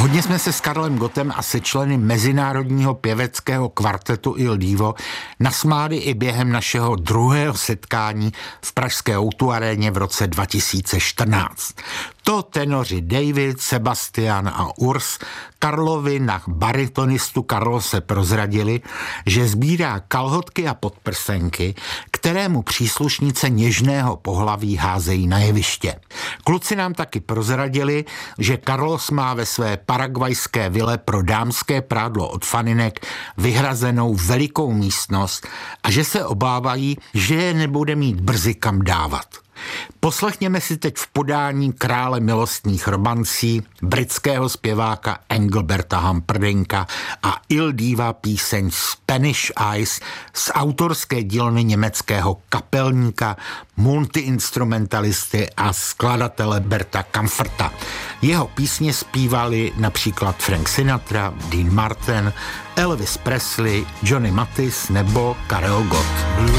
Hodně jsme se s Karlem Gottem a se členy mezinárodního pěveckého kvartetu Il Divo nasmáli i během našeho druhého setkání v pražské O2 aréně v roce 2014. To tenoři David, Sebastian a Urs Karlovi na baritonistu Carlose prozradili, že sbírá kalhotky a podprsenky, které mu příslušnice něžného pohlaví házejí na jeviště. Kluci nám taky prozradili, že Carlos má ve své paraguajské vile pro dámské prádlo od faninek vyhrazenou velikou místnost a že se obávají, že je nebude mít brzy kam dávat. Poslechněme si teď v podání krále milostných romancí, britského zpěváka Engelberta Humperdincka a Il Diva píseň Spanish Eyes z autorské dílny německého kapelníka, multiinstrumentalisty a skladatele Berta Kampferta. Jeho písně zpívali například Frank Sinatra, Dean Martin, Elvis Presley, Johnny Mathis nebo Karel Gott.